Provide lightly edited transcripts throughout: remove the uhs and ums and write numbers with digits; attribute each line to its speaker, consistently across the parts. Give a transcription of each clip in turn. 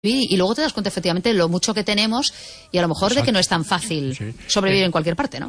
Speaker 1: y luego te das cuenta efectivamente de lo mucho que tenemos y a lo mejor de que no es tan fácil sobrevivir en cualquier parte, ¿no?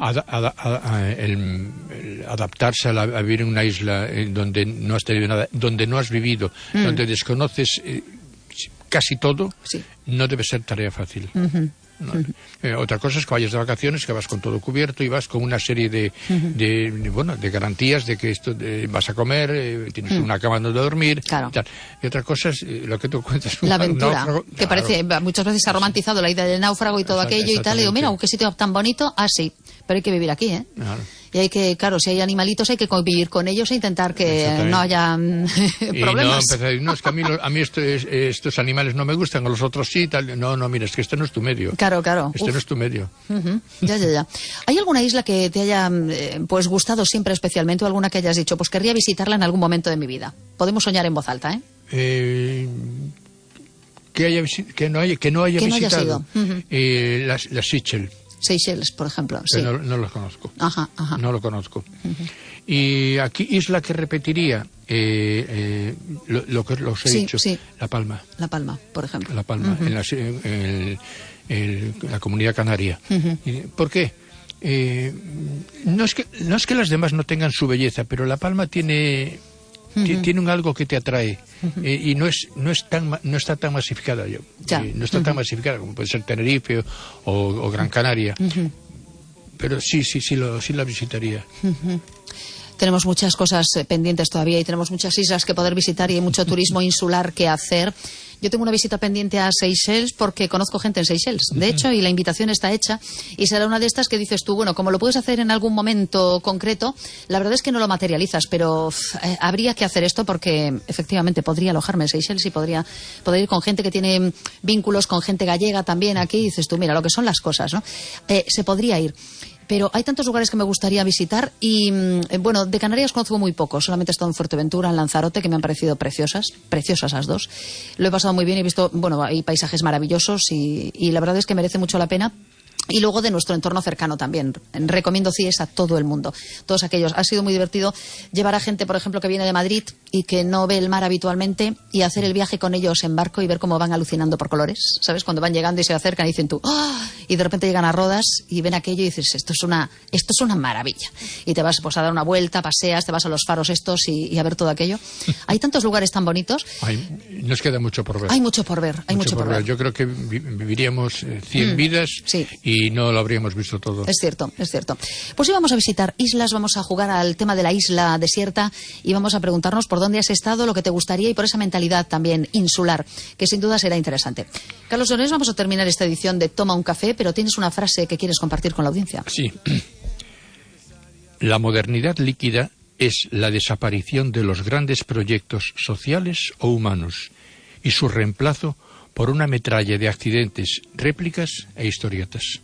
Speaker 2: El adaptarse a vivir en una isla donde no has tenido nada, donde no has vivido, donde desconoces casi todo, no debe ser tarea fácil. No. Otra cosa es que vayas de vacaciones, que vas con todo cubierto y vas con una serie de garantías de que esto vas a comer, tienes una cama donde dormir,
Speaker 1: claro.
Speaker 2: Y tal. Y otra cosa es lo que tú cuentas.
Speaker 1: La aventura,
Speaker 2: náufrago,
Speaker 1: que parece, muchas veces se ha romantizado la idea del náufrago y todo aquello y tal, y digo, mira, qué sitio tan bonito, sí, pero hay que vivir aquí, ¿eh? Claro. Y hay que, claro, si hay animalitos hay que convivir con ellos e intentar que no haya problemas.
Speaker 2: No, es que a mí estos animales no me gustan, a los otros sí, tal. No, mira, es que este no es tu medio.
Speaker 1: Claro.
Speaker 2: Este no es tu medio.
Speaker 1: Ya. ¿Hay alguna isla que te haya pues gustado siempre especialmente o alguna que hayas dicho, pues querría visitarla en algún momento de mi vida? Podemos soñar en voz alta, ¿eh?
Speaker 2: Que no haya visitado. Las Seychelles.
Speaker 1: Seychelles, por ejemplo. Sí.
Speaker 2: No los conozco.
Speaker 1: Ajá.
Speaker 2: No lo conozco. Y aquí, isla que repetiría, lo que os he dicho, La Palma.
Speaker 1: La Palma, por ejemplo.
Speaker 2: La Palma, en la Comunidad Canaria. ¿Por qué? No es que las demás no tengan su belleza, pero La Palma tiene un algo que te atrae y no está tan masificada. No está tan masificada como puede ser Tenerife o Gran Canaria, pero sí la visitaría.
Speaker 1: Tenemos muchas cosas pendientes todavía y tenemos muchas islas que poder visitar y hay mucho turismo insular que hacer. Yo tengo una visita pendiente a Seychelles porque conozco gente en Seychelles, de hecho, y la invitación está hecha y será una de estas que dices tú, bueno, como lo puedes hacer en algún momento concreto, la verdad es que no lo materializas, pero habría que hacer esto porque efectivamente podría alojarme en Seychelles y podría ir con gente que tiene vínculos, con gente gallega también aquí, y dices tú, mira, lo que son las cosas, ¿no? Se podría ir. Pero hay tantos lugares que me gustaría visitar y, bueno, de Canarias conozco muy poco. Solamente he estado en Fuerteventura, en Lanzarote, que me han parecido preciosas las dos. Lo he pasado muy bien, he visto, bueno, hay paisajes maravillosos y la verdad es que merece mucho la pena. Y luego de nuestro entorno cercano también. Recomiendo CIES a todo el mundo. Todos aquellos. Ha sido muy divertido llevar a gente, por ejemplo, que viene de Madrid y que no ve el mar habitualmente y hacer el viaje con ellos en barco y ver cómo van alucinando por colores. ¿Sabes? Cuando van llegando y se acercan y dicen tú, ¡oh! Y de repente llegan a Rodas y ven aquello y dices, esto es una maravilla. Y te vas pues a dar una vuelta, paseas, te vas a los faros estos y a ver todo aquello. Hay tantos lugares tan bonitos.
Speaker 2: Nos queda mucho por ver.
Speaker 1: Hay mucho por ver.
Speaker 2: Yo creo que viviríamos 100 vidas.
Speaker 1: Sí.
Speaker 2: Y no lo habríamos visto todo.
Speaker 1: Es cierto. Pues sí, vamos a visitar islas, vamos a jugar al tema de la isla desierta y vamos a preguntarnos por dónde has estado, lo que te gustaría y por esa mentalidad también insular, que sin duda será interesante. Carlos Donés, vamos a terminar esta edición de Toma un café, pero tienes una frase que quieres compartir con la audiencia.
Speaker 2: Sí. La modernidad líquida es la desaparición de los grandes proyectos sociales o humanos y su reemplazo por una metralla de accidentes, réplicas e historietas.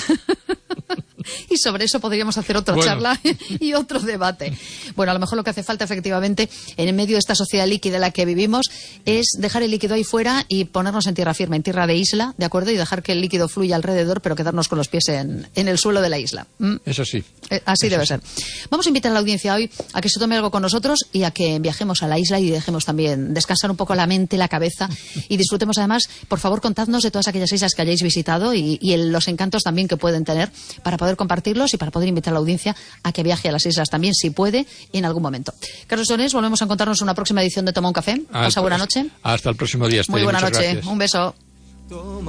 Speaker 1: Y sobre eso podríamos hacer otra charla y otro debate. Bueno, a lo mejor lo que hace falta efectivamente en medio de esta sociedad líquida en la que vivimos es dejar el líquido ahí fuera y ponernos en tierra firme, en tierra de isla, ¿de acuerdo? Y dejar que el líquido fluya alrededor, pero quedarnos con los pies en el suelo de la isla.
Speaker 2: Eso sí.
Speaker 1: Así debe ser. Vamos a invitar a la audiencia hoy a que se tome algo con nosotros y a que viajemos a la isla y dejemos también descansar un poco la mente, la cabeza y disfrutemos además, por favor, contadnos de todas aquellas islas que hayáis visitado y los encantos también que pueden tener para poder compartirlos y para poder invitar a la audiencia a que viaje a las islas también, si puede, en algún momento. Carlos Donés, volvemos a encontrarnos en una próxima edición de Toma un café. Pasa buena noche.
Speaker 2: Hasta el próximo día.
Speaker 1: Muy buena noche.
Speaker 2: Gracias.
Speaker 1: Un beso.